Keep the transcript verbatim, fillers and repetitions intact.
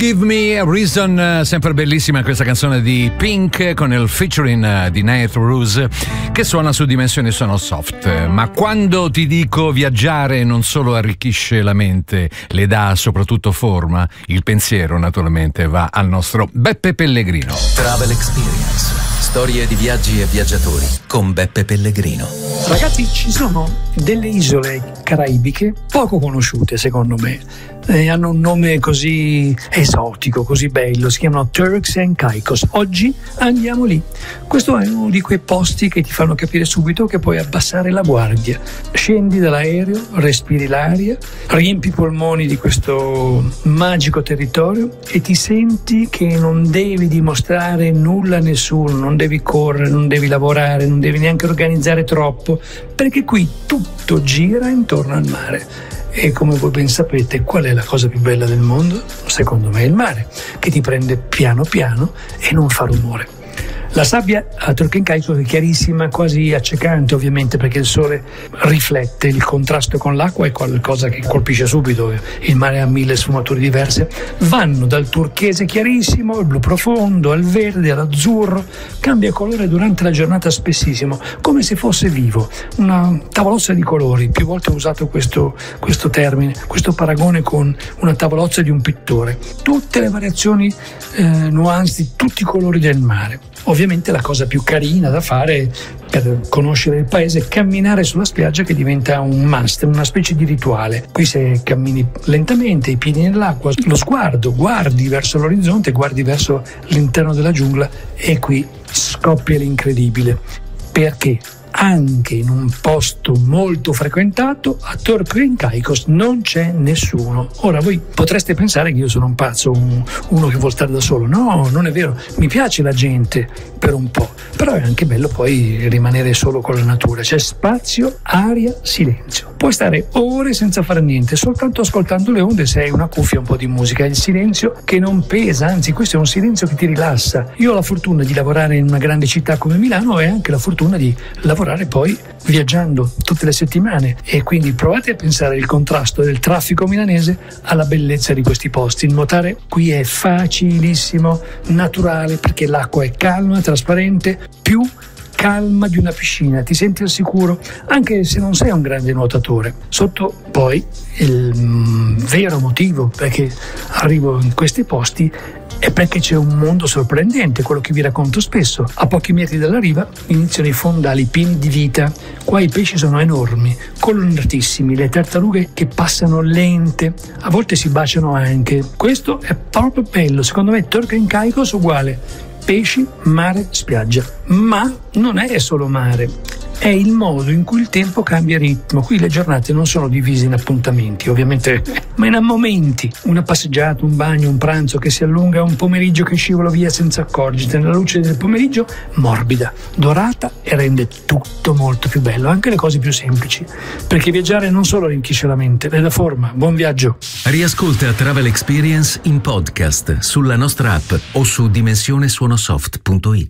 Give Me a Reason, sempre bellissima questa canzone di Pink con il featuring di Nate Ruess che suona su Dimensioni Sono Soft. Ma quando ti dico viaggiare non solo arricchisce la mente, le dà soprattutto forma, il pensiero naturalmente va al nostro Beppe Pellegrino. Travel Experience, storie di viaggi e viaggiatori con Beppe Pellegrino. Ragazzi, ci sono delle isole caraibiche poco conosciute secondo me, eh, hanno un nome così esotico, così bello, si chiamano Turks and Caicos. Oggi andiamo lì. Questo è uno di quei posti che ti fanno capire subito che puoi abbassare la guardia. Scendi dall'aereo, respiri l'aria, riempi i polmoni di questo magico territorio e ti senti che non devi dimostrare nulla a nessuno, non devi correre, non devi lavorare, non devi neanche organizzare troppo, perché qui tutto gira intorno al mare. E come voi ben sapete, qual è la cosa più bella del mondo? Secondo me è il mare, che ti prende piano piano e non fa rumore. La sabbia a Turks and Caicos è chiarissima, quasi accecante ovviamente, perché il sole riflette, il contrasto con l'acqua è qualcosa che colpisce subito. Il mare ha mille sfumature diverse, vanno dal turchese chiarissimo al blu profondo, al verde, all'azzurro, cambia colore durante la giornata spessissimo, come se fosse vivo, una tavolozza di colori. Più volte ho usato questo, questo termine, questo paragone con una tavolozza di un pittore, tutte le variazioni, eh, nuance di tutti i colori del mare. Ovviamente la cosa più carina da fare per conoscere il paese è camminare sulla spiaggia, che diventa un must, una specie di rituale. Qui se cammini lentamente, i piedi nell'acqua, lo sguardo, guardi verso l'orizzonte, guardi verso l'interno della giungla e qui scoppia l'incredibile. Perché? Anche in un posto molto frequentato, a Turks and Caicos non c'è nessuno. Ora voi potreste pensare che io sono un pazzo, un, uno che vuol stare da solo. No, non è vero, mi piace la gente per un po', però è anche bello poi rimanere solo con la natura. C'è spazio, aria, silenzio. Puoi stare ore senza fare niente, soltanto ascoltando le onde se hai una cuffia, un po' di musica. Il silenzio che non pesa, anzi questo è un silenzio che ti rilassa. Io ho la fortuna di lavorare in una grande città come Milano e anche la fortuna di lavorare poi viaggiando tutte le settimane, e quindi provate a pensare il contrasto del traffico milanese alla bellezza di questi posti. Il nuotare qui è facilissimo, naturale, perché l'acqua è calma, trasparente, più calma di una piscina, ti senti al sicuro anche se non sei un grande nuotatore. Sotto poi il mm, vero motivo perché arrivo in questi posti è perché c'è un mondo sorprendente, quello che vi racconto spesso. A pochi metri dalla riva iniziano i fondali pieni di vita. Qua i pesci sono enormi, colonnatissimi, le tartarughe che passano lente, a volte si baciano anche. Questo è proprio bello, secondo me Turks and Caicos uguale pesci, mare, spiaggia. Ma non è solo mare, è il modo in cui il tempo cambia ritmo. Qui le giornate non sono divise in appuntamenti, ovviamente, ma in momenti. Una passeggiata, un bagno, un pranzo che si allunga, un pomeriggio che scivola via senza accorgertene. La luce del pomeriggio morbida, dorata, e rende tutto molto più bello, anche le cose più semplici. Perché viaggiare non solo arricchisce la mente, le dà forma. Buon viaggio. Riascolta Travel Experience in podcast sulla nostra app o su dimensione suono soft punto it.